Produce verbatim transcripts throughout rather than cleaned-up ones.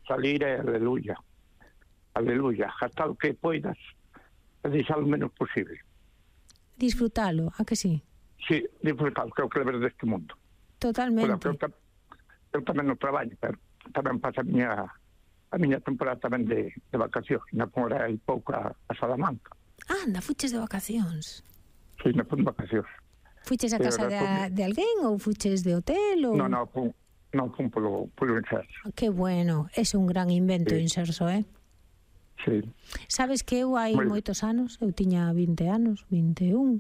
salir é aleluya. Aleluya. Hasta o que poidas, e deixar o menos posible. Disfrutalo, a que sí? Sí, disfrutalo, que é o que leves deste mundo. Totalmente. Eu, eu, eu tamén non traballo, pero tamén pasa a miña a miña temporada tamén de, de vacacións. Na fora hai pouco a, a Salamanca. Anda, fuches de vacacións? Sí, na fun de vacacións. Fuches a casa de, a, de alguén ou fuches de hotel? Ou... Non, non, fun, non fun polo, polo Inserso. Que bueno, é un gran invento, sí. Inserso, eh? Sí. Sabes que eu hai Muy... moitos anos, eu tiña vinte anos, vinte e un,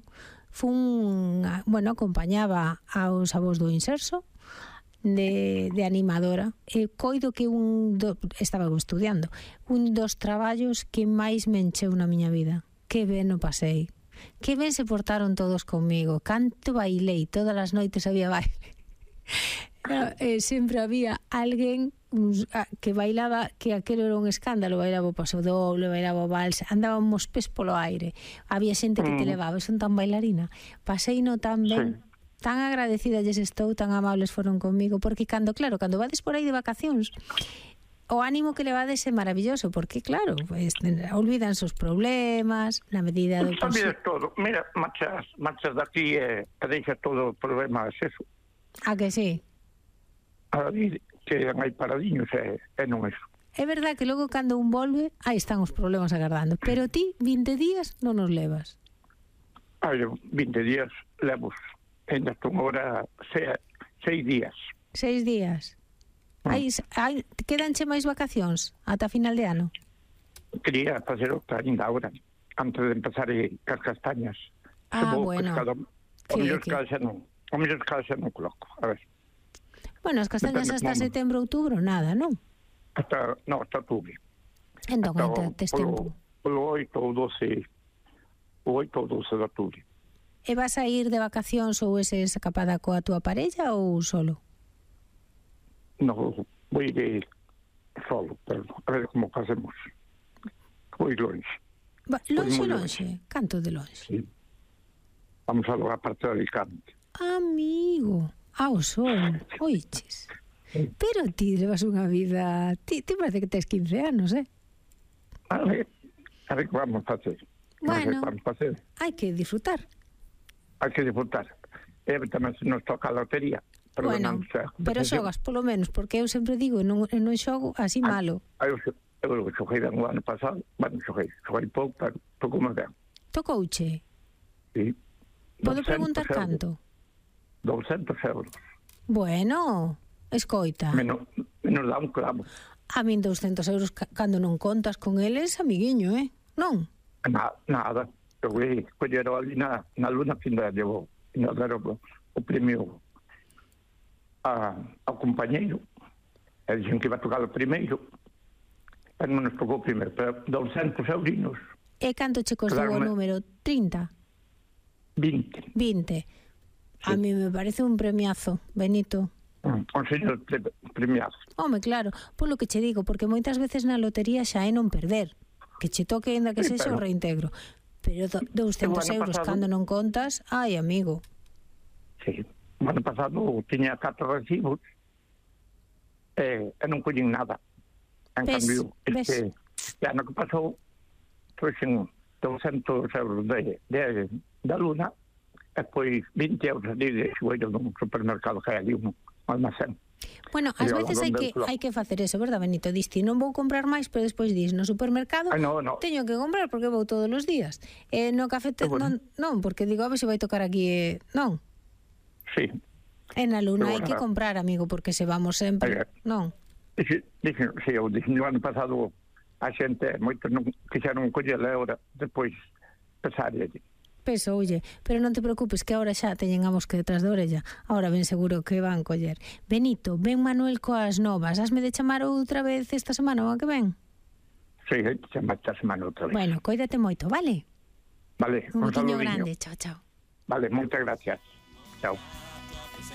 fun, bueno, acompañaba aos avós do Inserso de, de animadora, e coido que un do, estaba estudiando, un dos traballos que máis me encheu na miña vida. Que ben o pasei, que ben se portaron todos conmigo, canto bailei, todas as noites había baile. Claro, eh, sempre había alguén que bailaba, que aquelo era un escándalo, bailaba o paso doble, bailaba o vals, andábamos pés polo aire, había xente que te levaba, son tan bailarina, pasei no tan ben, sí. Tan agradecida lles estou, tan amables foron comigo, porque cando, claro, cando vades por aí de vacacións, o ánimo que levades é maravilloso, porque claro, pues, olvidan os problemas, na medida do posible. Todo, mira, marchas, marchas daqui e eh, deixas todo o problema, é eso. A que sí? A dir que hai paradiños e, e non eso. É verdad que logo cando un volve, aí están os problemas agardando, pero ti vinte días non os levas. Ai, vinte días levos, ainda estou agora se, seis días. Seis días? Mm. Aí, aí, quedanche máis vacacións ata final de ano? Quería facer outra ainda agora, antes de empezar as castañas. Ah, bueno. Pescado, o mellor que xa non, o mellor que xa non coloco, a ver. Bueno, as castañas hasta setembro, outubro, nada, non? Hasta, non, hasta outubro. Entón, hasta tes tempo. Polo oito ou doce, o oito ou doce de outubro. E vas a ir de vacacións ou ese escapada coa túa parella ou solo? Non, vou ir solo, pero a ver como facemos. Vou ir longe. Va, longe, longe? Canto de longe? Sí. Vamos a a parte de Alicante. Amigo, ao sol, oiches. Sí. Pero ti levas unha vida... Ti, ti parece que tes quince anos, eh? A ver, a ver que vamos a facer. Bueno, vamos a facer. Hai que disfrutar. Hai que disfrutar. E tamén se nos toca a lotería. Pero bueno, pero xogas polo menos, porque eu sempre digo, non, non xogo así malo. Eu, eu, eu xoguei ben o ano pasado, bueno, xoguei, xoguei pouco, pero pouco máis ben. Tocouche? Sí. Podo preguntar canto? doscientos euros. Bueno, escoita. Menos, menos dá un clavo. A min doscientos euros cando non contas con eles, amiguiño, eh? Non? Na, nada. Eu vei, collero ali na, na luna fin de llevo, e nos deron o, o premio a, ao compañeiro, e dixen que iba a tocar o primeiro, e non nos tocou o primeiro, pero doscientos eurinos. E canto che costou o número? trinta? vinte. vinte. Sí. A mí me parece un premiazo, Benito. Mm, un señor premiazo. Home, claro, polo que che digo, porque moitas veces na lotería xa é non perder, que che toque ainda que sí, sexa pero... o reintegro. Pero do, doscientos euros pasado... cando non contas, ai, amigo. Sí. O ano pasado tiña catro recibos e, e non collín nada. En ves, cambio, ves. este, este ano que pasou trouxen doscientos euros de, de, da luna e pois vinte euros ali de xoello dun supermercado que hai ali un almacén. Bueno, ás veces hai que hai que facer eso, verdad, Benito? Diste, non vou comprar máis, pero despois dis, no supermercado Ay, no, no. teño que comprar porque vou todos os días. Eh, no café te, bueno. non, non, porque digo, a ver se vai tocar aquí, eh, non. Sí. En a luna hai que comprar, amigo, porque se vamos sempre, Ay, non. Dixen, dixen, sí, eu dixen, no ano pasado a xente, moitos non quixeron coller a hora, despois pesar allí. Peso, oye, pero non te preocupes que agora xa teñen a mosca detrás da orella. Agora ben seguro que van coller. Benito, ven Manuel coas novas. Hasme de chamar outra vez esta semana ou a que ven? Sí, chamar esta semana outra vez. Bueno, coídate moito, vale? Vale, un, un beixiño grande, chao, chao. Vale, moitas gracias. Chao.